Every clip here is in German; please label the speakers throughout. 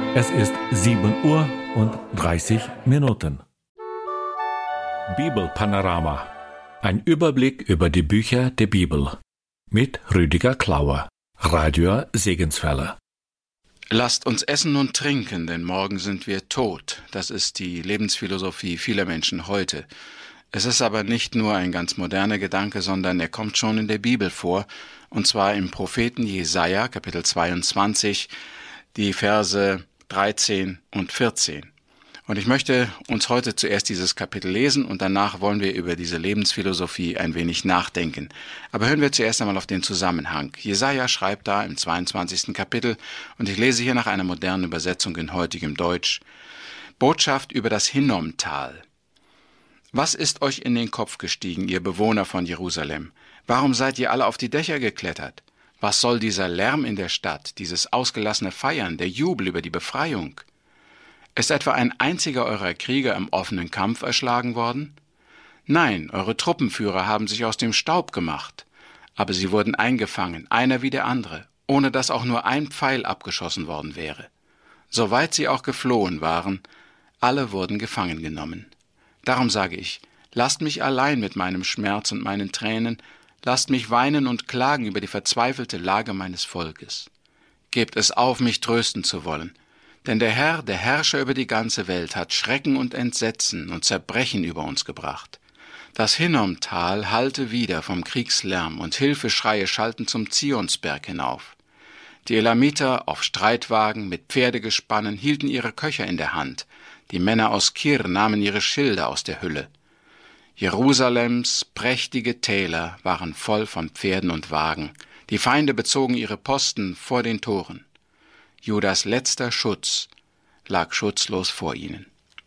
Speaker 1: Es ist 7:30 Uhr. Bibelpanorama. Ein Überblick über die Bücher der Bibel. Mit Rüdiger Klauer, Radio Segenswelle.
Speaker 2: Lasst uns essen und trinken, denn morgen sind wir tot. Das ist die Lebensphilosophie vieler Menschen heute. Es ist aber nicht nur ein ganz moderner Gedanke, sondern er kommt schon in der Bibel vor, und zwar im Propheten Jesaja, Kapitel 22, die Verse 13 und 14. Und ich möchte uns heute zuerst dieses Kapitel lesen und danach wollen wir über diese Lebensphilosophie ein wenig nachdenken. Aber hören wir zuerst einmal auf den Zusammenhang. Jesaja schreibt da im 22. Kapitel, und ich lese hier nach einer modernen Übersetzung in heutigem Deutsch: Botschaft über das Hinnomtal. Was ist euch in den Kopf gestiegen, ihr Bewohner von Jerusalem? Warum seid ihr alle auf die Dächer geklettert? Was soll dieser Lärm in der Stadt, dieses ausgelassene Feiern, der Jubel über die Befreiung? Ist etwa ein einziger eurer Krieger im offenen Kampf erschlagen worden? Nein, eure Truppenführer haben sich aus dem Staub gemacht, aber sie wurden eingefangen, einer wie der andere, ohne dass auch nur ein Pfeil abgeschossen worden wäre. Soweit sie auch geflohen waren, alle wurden gefangen genommen. Darum sage ich, lasst mich allein mit meinem Schmerz und meinen Tränen, lasst mich weinen und klagen über die verzweifelte Lage meines Volkes. Gebt es auf, mich trösten zu wollen. Denn der Herr, der Herrscher über die ganze Welt, hat Schrecken und Entsetzen und Zerbrechen über uns gebracht. Das Hinnomtal hallte wieder vom Kriegslärm und Hilfeschreie schalten zum Zionsberg hinauf. Die Elamiter auf Streitwagen mit Pferdegespannen hielten ihre Köcher in der Hand. Die Männer aus Kir nahmen ihre Schilde aus der Hülle. Jerusalems prächtige Täler waren voll von Pferden und Wagen. Die Feinde bezogen ihre Posten vor den Toren. Judas letzter Schutz lag schutzlos vor ihnen.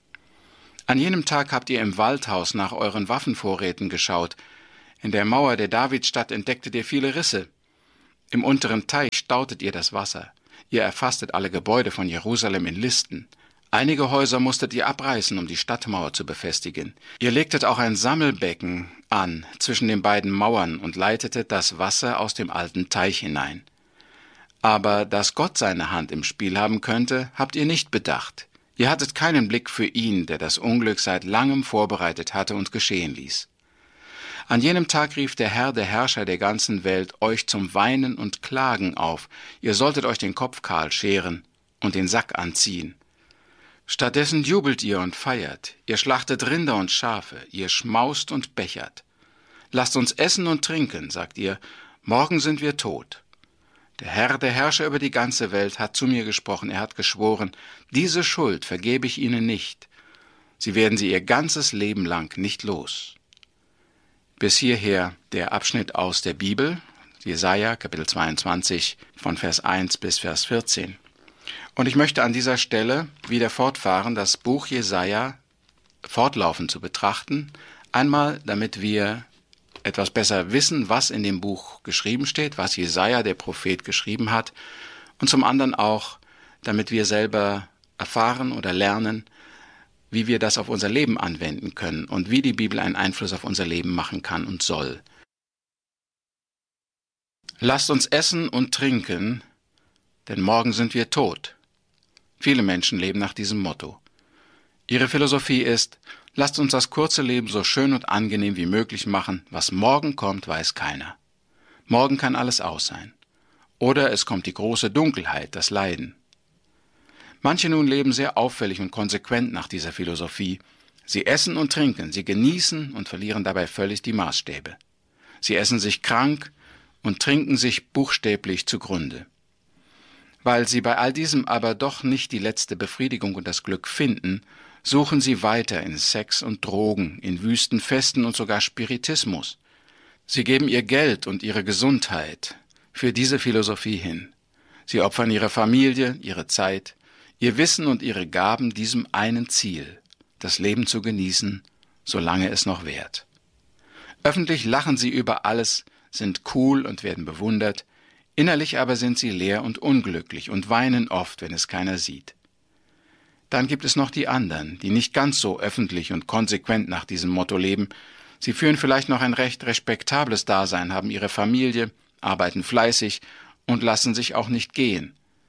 Speaker 2: An jenem Tag habt ihr im Waldhaus nach euren Waffenvorräten geschaut. In der Mauer der Davidstadt entdecktet ihr viele Risse. Im unteren Teich stautet ihr das Wasser. Ihr erfasstet alle Gebäude von Jerusalem in Listen. Einige Häuser musstet ihr abreißen, um die Stadtmauer zu befestigen. Ihr legtet auch ein Sammelbecken an zwischen den beiden Mauern und leitetet das Wasser aus dem alten Teich hinein. Aber dass Gott seine Hand im Spiel haben könnte, habt ihr nicht bedacht. Ihr hattet keinen Blick für ihn, der das Unglück seit langem vorbereitet hatte und geschehen ließ. An jenem Tag rief der Herr, der Herrscher der ganzen Welt, euch zum Weinen und Klagen auf. Ihr solltet euch den Kopf kahl scheren und den Sack anziehen. Stattdessen jubelt ihr und feiert. Ihr schlachtet Rinder und Schafe. Ihr schmaust und bechert. Lasst uns essen und trinken, sagt ihr. Morgen sind wir tot. Der Herr, der Herrscher über die ganze Welt, hat zu mir gesprochen. Er hat geschworen, diese Schuld vergebe ich ihnen nicht. Sie werden sie ihr ganzes Leben lang nicht los. Bis hierher der Abschnitt aus der Bibel, Jesaja, Kapitel 22, von Vers 1 bis Vers 14. Und ich möchte an dieser Stelle wieder fortfahren, das Buch Jesaja fortlaufend zu betrachten. Einmal, damit wir etwas besser wissen, was in dem Buch geschrieben steht, was Jesaja, der Prophet, geschrieben hat. Und zum anderen auch, damit wir selber erfahren oder lernen, wie wir das auf unser Leben anwenden können und wie die Bibel einen Einfluss auf unser Leben machen kann und soll. Lasst uns essen und trinken, denn morgen sind wir tot. Viele Menschen leben nach diesem Motto. Ihre Philosophie ist, lasst uns das kurze Leben so schön und angenehm wie möglich machen. Was morgen kommt, weiß keiner. Morgen kann alles aus sein. Oder es kommt die große Dunkelheit, das Leiden. Manche nun leben sehr auffällig und konsequent nach dieser Philosophie. Sie essen und trinken, sie genießen und verlieren dabei völlig die Maßstäbe. Sie essen sich krank und trinken sich buchstäblich zugrunde. Weil sie bei all diesem aber doch nicht die letzte Befriedigung und das Glück finden, suchen sie weiter in Sex und Drogen, in wüsten Festen und sogar Spiritismus. Sie geben ihr Geld und ihre Gesundheit für diese Philosophie hin. Sie opfern ihre Familie, ihre Zeit, ihr Wissen und ihre Gaben diesem einen Ziel, das Leben zu genießen, solange es noch währt. Öffentlich lachen sie über alles, sind cool und werden bewundert, innerlich aber sind sie leer und unglücklich und weinen oft, wenn es keiner sieht. Dann gibt es noch die anderen, die nicht ganz so öffentlich und konsequent nach diesem Motto leben. Sie führen vielleicht noch ein recht respektables Dasein, haben ihre Familie, arbeiten fleißig und lassen sich auch nicht gehen.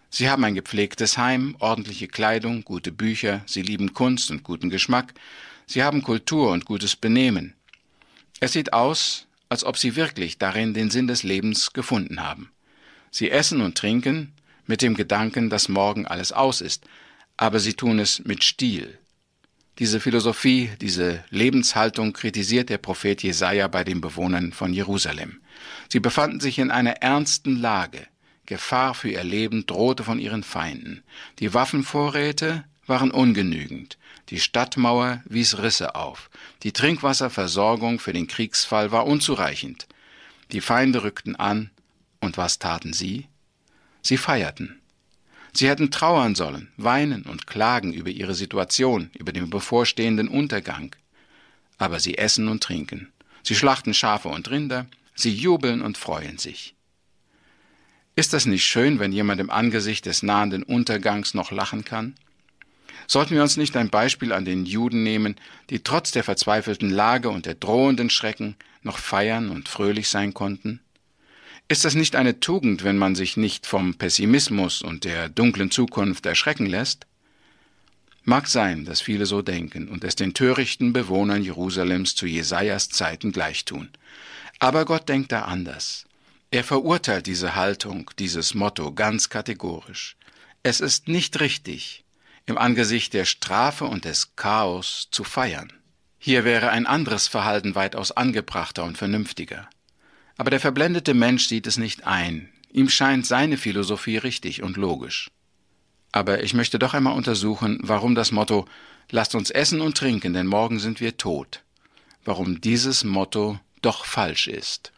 Speaker 2: Sie haben ein gepflegtes Heim, ordentliche Kleidung, gute Bücher, sie lieben Kunst und guten Geschmack, sie haben Kultur und gutes Benehmen. Es sieht aus, als ob sie wirklich darin den Sinn des Lebens gefunden haben. Sie essen und trinken mit dem Gedanken, dass morgen alles aus ist, aber sie tun es mit Stil. Diese Philosophie, diese Lebenshaltung kritisiert der Prophet Jesaja bei den Bewohnern von Jerusalem. Sie befanden sich in einer ernsten Lage. Gefahr für ihr Leben drohte von ihren Feinden. Die Waffenvorräte waren ungenügend. Die Stadtmauer wies Risse auf. Die Trinkwasserversorgung für den Kriegsfall war unzureichend. Die Feinde rückten an. Und was taten sie? Sie feierten. Sie hätten trauern sollen, weinen und klagen über ihre Situation, über den bevorstehenden Untergang. Aber sie essen und trinken. Sie schlachten Schafe und Rinder. Sie jubeln und freuen sich. Ist das nicht schön, wenn jemand im Angesicht des nahenden Untergangs noch lachen kann? Sollten wir uns nicht ein Beispiel an den Juden nehmen, die trotz der verzweifelten Lage und der drohenden Schrecken noch feiern und fröhlich sein konnten? Ist das nicht eine Tugend, wenn man sich nicht vom Pessimismus und der dunklen Zukunft erschrecken lässt? Mag sein, dass viele so denken und es den törichten Bewohnern Jerusalems zu Jesajas Zeiten gleichtun. Aber Gott denkt da anders. Er verurteilt diese Haltung, dieses Motto ganz kategorisch. Es ist nicht richtig, im Angesicht der Strafe und des Chaos zu feiern. Hier wäre ein anderes Verhalten weitaus angebrachter und vernünftiger. Aber der verblendete Mensch sieht es nicht ein. Ihm scheint seine Philosophie richtig und logisch. Aber ich möchte doch einmal untersuchen, warum das Motto »Lasst uns essen und trinken, denn morgen sind wir tot«, warum dieses Motto doch falsch ist.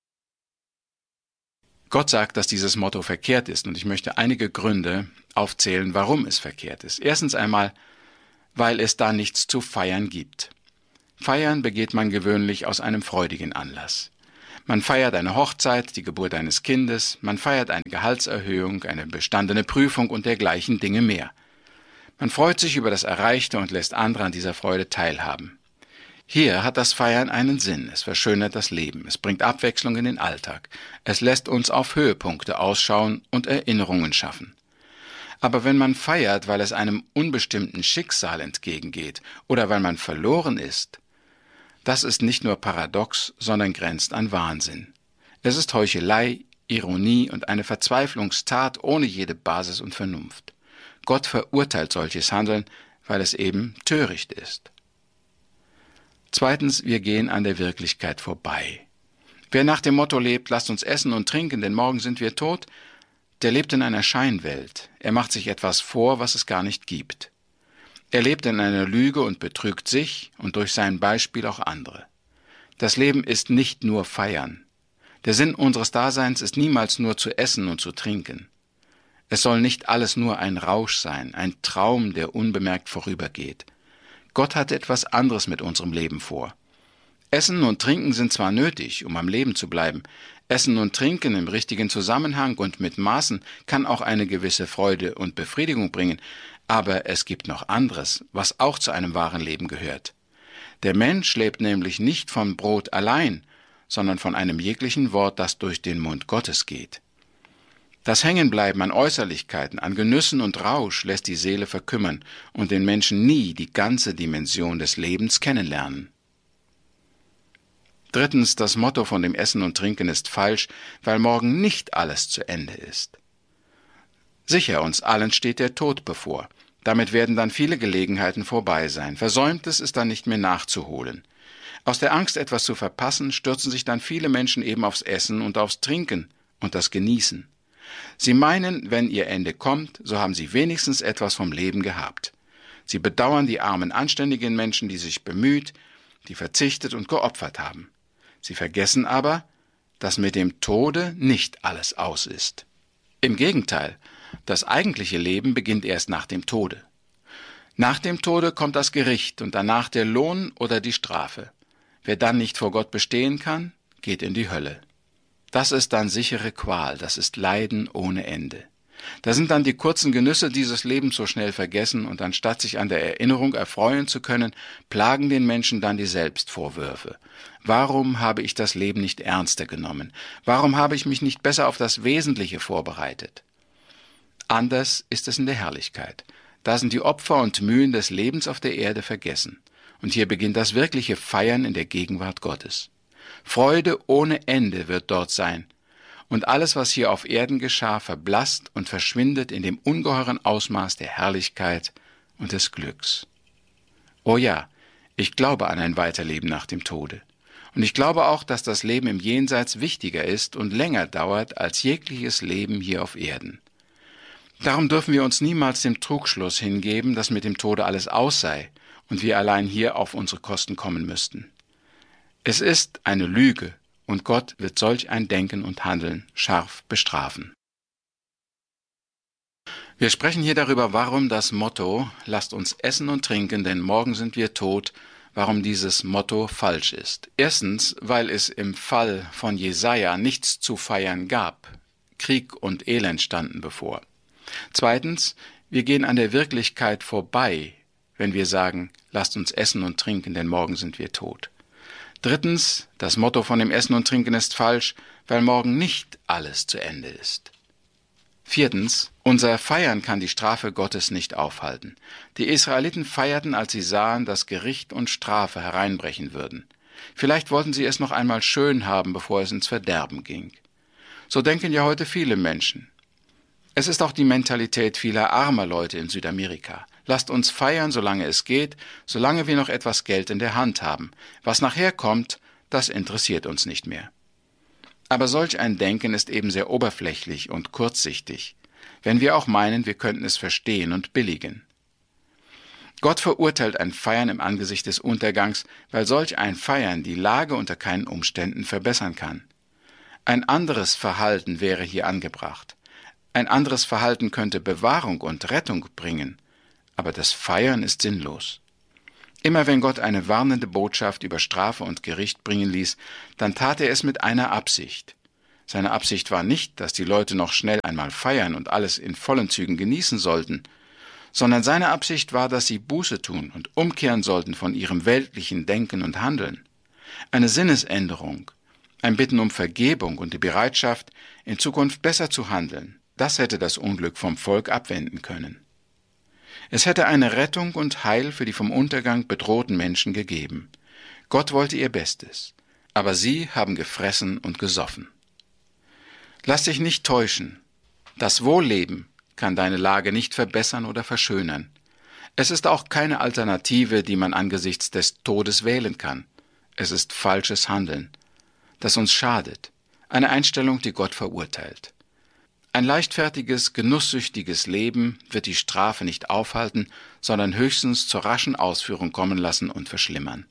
Speaker 2: Gott sagt, dass dieses Motto verkehrt ist, und ich möchte einige Gründe aufzählen, warum es verkehrt ist. Erstens einmal, weil es da nichts zu feiern gibt. Feiern begeht man gewöhnlich aus einem freudigen Anlass. Man feiert eine Hochzeit, die Geburt eines Kindes, man feiert eine Gehaltserhöhung, eine bestandene Prüfung und dergleichen Dinge mehr. Man freut sich über das Erreichte und lässt andere an dieser Freude teilhaben. Hier hat das Feiern einen Sinn, es verschönert das Leben, es bringt Abwechslung in den Alltag, es lässt uns auf Höhepunkte ausschauen und Erinnerungen schaffen. Aber wenn man feiert, weil es einem unbestimmten Schicksal entgegengeht oder weil man verloren ist, das ist nicht nur paradox, sondern grenzt an Wahnsinn. Es ist Heuchelei, Ironie und eine Verzweiflungstat ohne jede Basis und Vernunft. Gott verurteilt solches Handeln, weil es eben töricht ist. Zweitens, wir gehen an der Wirklichkeit vorbei. Wer nach dem Motto lebt, lasst uns essen und trinken, denn morgen sind wir tot, der lebt in einer Scheinwelt. Er macht sich etwas vor, was es gar nicht gibt. Er lebt in einer Lüge und betrügt sich und durch sein Beispiel auch andere. Das Leben ist nicht nur Feiern. Der Sinn unseres Daseins ist niemals nur zu essen und zu trinken. Es soll nicht alles nur ein Rausch sein, ein Traum, der unbemerkt vorübergeht. Gott hat etwas anderes mit unserem Leben vor. Essen und Trinken sind zwar nötig, um am Leben zu bleiben. Essen und Trinken im richtigen Zusammenhang und mit Maßen kann auch eine gewisse Freude und Befriedigung bringen. Aber es gibt noch anderes, was auch zu einem wahren Leben gehört. Der Mensch lebt nämlich nicht vom Brot allein, sondern von einem jeglichen Wort, das durch den Mund Gottes geht. Das Hängenbleiben an Äußerlichkeiten, an Genüssen und Rausch lässt die Seele verkümmern und den Menschen nie die ganze Dimension des Lebens kennenlernen. Drittens, das Motto von dem Essen und Trinken ist falsch, weil morgen nicht alles zu Ende ist. Sicher, uns allen steht der Tod bevor. Damit werden dann viele Gelegenheiten vorbei sein. Versäumtes ist dann nicht mehr nachzuholen. Aus der Angst, etwas zu verpassen, stürzen sich dann viele Menschen eben aufs Essen und aufs Trinken und das Genießen. Sie meinen, wenn ihr Ende kommt, so haben sie wenigstens etwas vom Leben gehabt. Sie bedauern die armen, anständigen Menschen, die sich bemüht, die verzichtet und geopfert haben. Sie vergessen aber, dass mit dem Tode nicht alles aus ist. Im Gegenteil, das eigentliche Leben beginnt erst nach dem Tode. Nach dem Tode kommt das Gericht und danach der Lohn oder die Strafe. Wer dann nicht vor Gott bestehen kann, geht in die Hölle. Das ist dann sichere Qual, das ist Leiden ohne Ende. Da sind dann die kurzen Genüsse dieses Lebens so schnell vergessen und anstatt sich an der Erinnerung erfreuen zu können, plagen den Menschen dann die Selbstvorwürfe. Warum habe ich das Leben nicht ernster genommen? Warum habe ich mich nicht besser auf das Wesentliche vorbereitet? Anders ist es in der Herrlichkeit. Da sind die Opfer und Mühen des Lebens auf der Erde vergessen. Und hier beginnt das wirkliche Feiern in der Gegenwart Gottes. Freude ohne Ende wird dort sein. Und alles, was hier auf Erden geschah, verblasst und verschwindet in dem ungeheuren Ausmaß der Herrlichkeit und des Glücks. Oh ja, ich glaube an ein Weiterleben nach dem Tode. Und ich glaube auch, dass das Leben im Jenseits wichtiger ist und länger dauert als jegliches Leben hier auf Erden. Darum dürfen wir uns niemals dem Trugschluss hingeben, dass mit dem Tode alles aus sei und wir allein hier auf unsere Kosten kommen müssten. Es ist eine Lüge, und Gott wird solch ein Denken und Handeln scharf bestrafen. Wir sprechen hier darüber, warum das Motto »Lasst uns essen und trinken, denn morgen sind wir tot«, warum dieses Motto falsch ist. Erstens, weil es im Fall von Jesaja nichts zu feiern gab. Krieg und Elend standen bevor. Zweitens, wir gehen an der Wirklichkeit vorbei, wenn wir sagen, lasst uns essen und trinken, denn morgen sind wir tot. Drittens, das Motto von dem Essen und Trinken ist falsch, weil morgen nicht alles zu Ende ist. Viertens, unser Feiern kann die Strafe Gottes nicht aufhalten. Die Israeliten feierten, als sie sahen, dass Gericht und Strafe hereinbrechen würden. Vielleicht wollten sie es noch einmal schön haben, bevor es ins Verderben ging. So denken ja heute viele Menschen. Es ist auch die Mentalität vieler armer Leute in Südamerika. Lasst uns feiern, solange es geht, solange wir noch etwas Geld in der Hand haben. Was nachher kommt, das interessiert uns nicht mehr. Aber solch ein Denken ist eben sehr oberflächlich und kurzsichtig, wenn wir auch meinen, wir könnten es verstehen und billigen. Gott verurteilt ein Feiern im Angesicht des Untergangs, weil solch ein Feiern die Lage unter keinen Umständen verbessern kann. Ein anderes Verhalten wäre hier angebracht. Ein anderes Verhalten könnte Bewahrung und Rettung bringen, aber das Feiern ist sinnlos. Immer wenn Gott eine warnende Botschaft über Strafe und Gericht bringen ließ, dann tat er es mit einer Absicht. Seine Absicht war nicht, dass die Leute noch schnell einmal feiern und alles in vollen Zügen genießen sollten, sondern seine Absicht war, dass sie Buße tun und umkehren sollten von ihrem weltlichen Denken und Handeln. Eine Sinnesänderung, ein Bitten um Vergebung und die Bereitschaft, in Zukunft besser zu handeln, das hätte das Unglück vom Volk abwenden können. Es hätte eine Rettung und Heil für die vom Untergang bedrohten Menschen gegeben. Gott wollte ihr Bestes, aber sie haben gefressen und gesoffen. Lass dich nicht täuschen. Das Wohlleben kann deine Lage nicht verbessern oder verschönern. Es ist auch keine Alternative, die man angesichts des Todes wählen kann. Es ist falsches Handeln, das uns schadet, eine Einstellung, die Gott verurteilt. Ein leichtfertiges, genusssüchtiges Leben wird die Strafe nicht aufhalten, sondern höchstens zur raschen Ausführung kommen lassen und verschlimmern.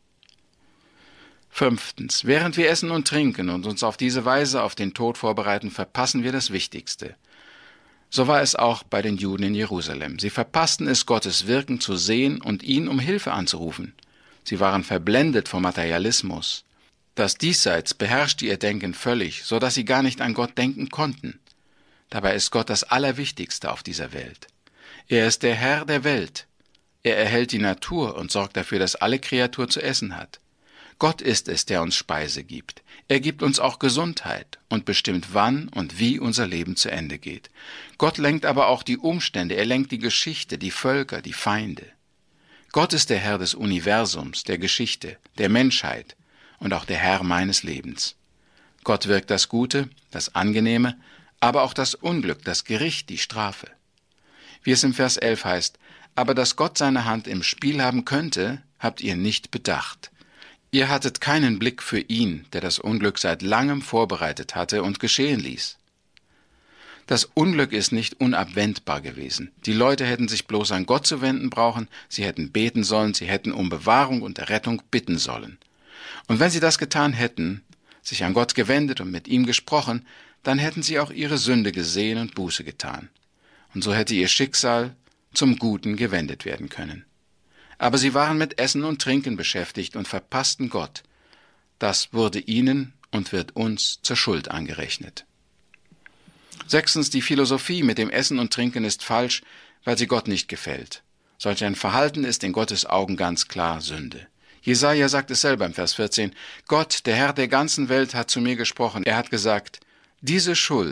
Speaker 2: 5. Während wir essen und trinken und uns auf diese Weise auf den Tod vorbereiten, verpassen wir das Wichtigste. So war es auch bei den Juden in Jerusalem. Sie verpassten es, Gottes Wirken zu sehen und ihn um Hilfe anzurufen. Sie waren verblendet vom Materialismus. Das Diesseits beherrschte ihr Denken völlig, so dass sie gar nicht an Gott denken konnten. Dabei ist Gott das Allerwichtigste auf dieser Welt. Er ist der Herr der Welt. Er erhält die Natur und sorgt dafür, dass alle Kreatur zu essen hat. Gott ist es, der uns Speise gibt. Er gibt uns auch Gesundheit und bestimmt, wann und wie unser Leben zu Ende geht. Gott lenkt aber auch die Umstände, er lenkt die Geschichte, die Völker, die Feinde. Gott ist der Herr des Universums, der Geschichte, der Menschheit und auch der Herr meines Lebens. Gott wirkt das Gute, das Angenehme, aber auch das Unglück, das Gericht, die Strafe. Wie es im Vers 11 heißt, aber dass Gott seine Hand im Spiel haben könnte, habt ihr nicht bedacht. Ihr hattet keinen Blick für ihn, der das Unglück seit langem vorbereitet hatte und geschehen ließ. Das Unglück ist nicht unabwendbar gewesen. Die Leute hätten sich bloß an Gott zu wenden brauchen, sie hätten beten sollen, sie hätten um Bewahrung und Errettung bitten sollen. Und wenn sie das getan hätten, sich an Gott gewendet und mit ihm gesprochen, dann hätten sie auch ihre Sünde gesehen und Buße getan. Und so hätte ihr Schicksal zum Guten gewendet werden können. Aber sie waren mit Essen und Trinken beschäftigt und verpassten Gott. Das wurde ihnen und wird uns zur Schuld angerechnet. 6. Die Philosophie mit dem Essen und Trinken ist falsch, weil sie Gott nicht gefällt. Solch ein Verhalten ist in Gottes Augen ganz klar Sünde. Jesaja sagt es selber im Vers 14, Gott, der Herr der ganzen Welt, hat zu mir gesprochen. Er hat gesagt, diese Schuld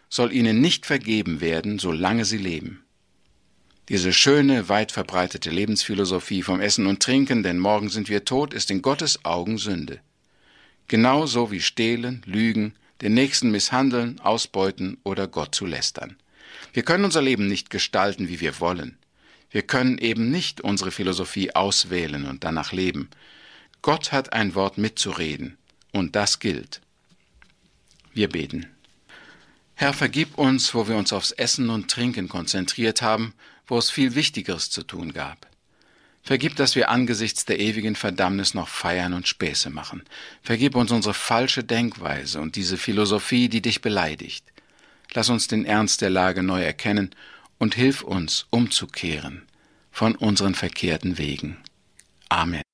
Speaker 2: soll ihnen nicht vergeben werden, solange sie leben. Diese schöne, weit verbreitete Lebensphilosophie vom Essen und Trinken, denn morgen sind wir tot, ist in Gottes Augen Sünde. Genauso wie Stehlen, Lügen, den Nächsten misshandeln, ausbeuten oder Gott zu lästern. Wir können unser Leben nicht gestalten, wie wir wollen. Wir können eben nicht unsere Philosophie auswählen und danach leben. Gott hat ein Wort mitzureden, und das gilt. Wir beten. Herr, vergib uns, wo wir uns aufs Essen und Trinken konzentriert haben, wo es viel Wichtigeres zu tun gab. Vergib, dass wir angesichts der ewigen Verdammnis noch feiern und Späße machen. Vergib uns unsere falsche Denkweise und diese Philosophie, die dich beleidigt. Lass uns den Ernst der Lage neu erkennen und hilf uns, umzukehren von unseren verkehrten Wegen. Amen.